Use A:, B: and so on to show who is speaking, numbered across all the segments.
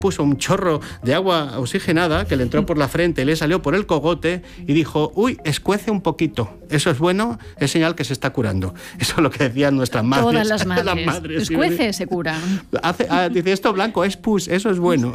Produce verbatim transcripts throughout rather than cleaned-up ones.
A: puso un chorro de agua oxigenada que le entró por la frente, le salió por el cogote y dijo, uy, escuece un poquito. Eso es bueno, es señal que se está curando. Eso es lo que decían nuestras madres.
B: Todas las madres.
A: las madres
B: Escuece, se cura.
A: Hace, ah, dice, esto blanco es pus, eso es bueno.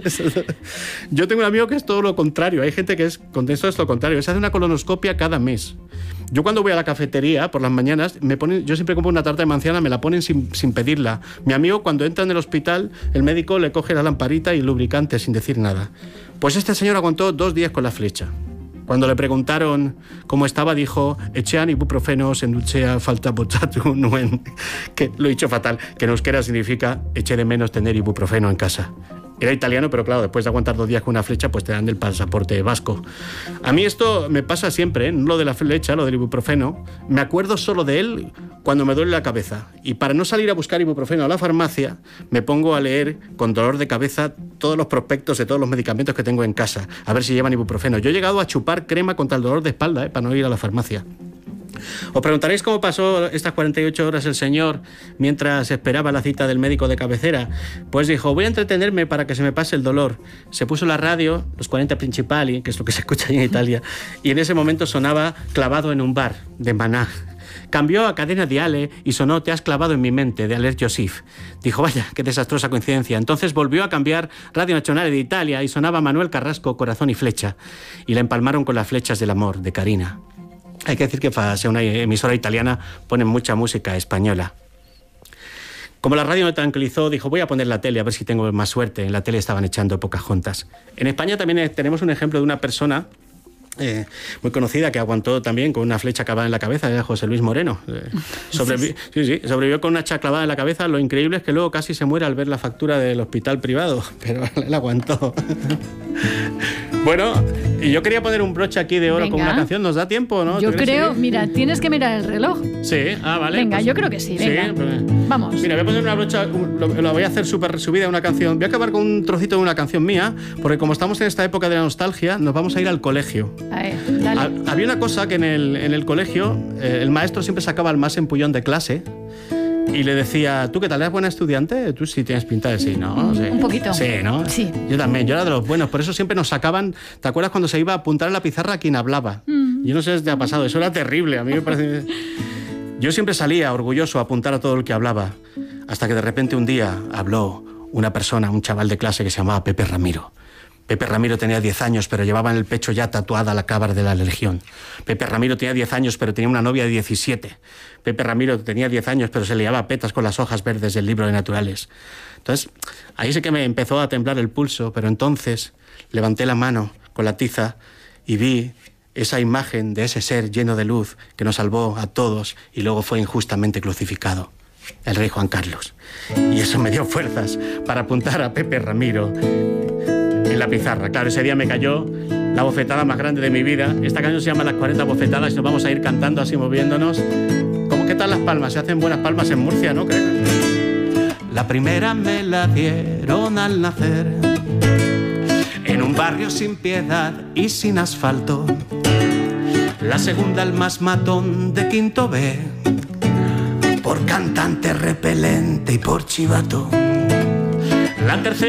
A: Yo tengo un amigo que es todo lo contrario. Hay gente que es, con esto es lo contrario. Se hace una colonoscopia cada mes. Yo cuando voy a la cafetería por las mañanas, me ponen, yo siempre compro una tarta de manzana, me la ponen sin, sin pedirla. Mi amigo cuando entra en el hospital, el médico le coge la lamparita y el lubricante sin decir nada. Pues este señor aguantó dos días con la flecha. Cuando le preguntaron cómo estaba, dijo, echean ibuprofeno, senduchea, falta botatu, nuen. Que lo he dicho fatal, que en euskera significa eché de menos tener ibuprofeno en casa. Era italiano, pero claro, después de aguantar dos días con una flecha, pues te dan el pasaporte vasco. A mí esto me pasa siempre, ¿eh? Lo de la flecha, lo del ibuprofeno. Me acuerdo solo de él cuando me duele la cabeza. Y para no salir a buscar ibuprofeno a la farmacia, me pongo a leer con dolor de cabeza todos los prospectos de todos los medicamentos que tengo en casa, a ver si llevan ibuprofeno. Yo he llegado a chupar crema contra el dolor de espalda, ¿eh? Para no ir a la farmacia. Os preguntaréis cómo pasó estas cuarenta y ocho horas el señor mientras esperaba la cita del médico de cabecera. Pues dijo, voy a entretenerme para que se me pase el dolor. Se puso la radio, los cuarenta Principali, que es lo que se escucha en Italia, y en ese momento sonaba Clavado en un bar, de Maná. Cambió a Cadena Diale y sonó Te has clavado en mi mente, de Alert Joseph. Dijo, vaya, qué desastrosa coincidencia. Entonces volvió a cambiar Radio Nacional de Italia y sonaba Manuel Carrasco, Corazón y Flecha. Y la empalmaron con Las flechas del amor, de Carina. Hay que decir que para ser una emisora italiana ponen mucha música española. Como la radio me tranquilizó, dijo, voy a poner la tele a ver si tengo más suerte. En la tele estaban echando Pocahontas. En España también tenemos un ejemplo de una persona eh, muy conocida que aguantó también con una flecha clavada en la cabeza, era José Luis Moreno. Eh, sobrevi sí, sí, sobrevivió con una hacha clavada en la cabeza. Lo increíble es que luego casi se muere al ver la factura del hospital privado, pero él aguantó. Bueno, y yo quería poner un broche aquí de oro. Venga. Con una canción. ¿Nos da tiempo, no?
B: Yo creo, sí. Mira, tienes que mirar el reloj.
A: Sí, ah, vale.
B: Venga,
A: pues,
B: yo creo que sí, venga. Sí, pero... Vamos.
A: Mira, voy a poner una brocha, lo, lo voy a hacer súper resumida, una canción. Voy a acabar con un trocito de una canción mía, porque como estamos en esta época de la nostalgia, nos vamos a ir al colegio. A ver, dale. Ha, había una cosa que en el, en el colegio, eh, el maestro siempre sacaba al más empullón de clase, y le decía, ¿tú qué tal? ¿Eres buena estudiante? Tú sí tienes pinta de sí, ¿no? Sí.
B: Un poquito.
A: Sí, ¿no?
B: Sí.
A: Yo también, yo era de los buenos. Por eso siempre nos sacaban... ¿Te acuerdas cuando se iba a apuntar en la pizarra a quien hablaba? Mm. Yo no sé si te ha pasado. Eso era terrible. A mí me parece... Yo siempre salía orgulloso a apuntar a todo el que hablaba. Hasta que de repente un día habló una persona, un chaval de clase que se llamaba Pepe Ramiro. Pepe Ramiro tenía diez años, pero llevaba en el pecho ya tatuada la cábala de la Legión. Pepe Ramiro tenía diez años, pero tenía una novia de diecisiete. Pepe Ramiro tenía diez años, pero se liaba petas con las hojas verdes del libro de naturales. Entonces, ahí sí que me empezó a temblar el pulso, pero entonces levanté la mano con la tiza y vi esa imagen de ese ser lleno de luz que nos salvó a todos y luego fue injustamente crucificado, el rey Juan Carlos. Y eso me dio fuerzas para apuntar a Pepe Ramiro en la pizarra. Claro, ese día me cayó la bofetada más grande de mi vida. Esta canción se llama Las cuarenta bofetadas y nos vamos a ir cantando así, moviéndonos. ¿Cómo, qué tal las palmas? Se hacen buenas palmas en Murcia, ¿no? Creo. La primera me la dieron al nacer, en un barrio sin piedad y sin asfalto. La segunda el más matón de Quinto B, por cantante repelente y por chivato. La tercera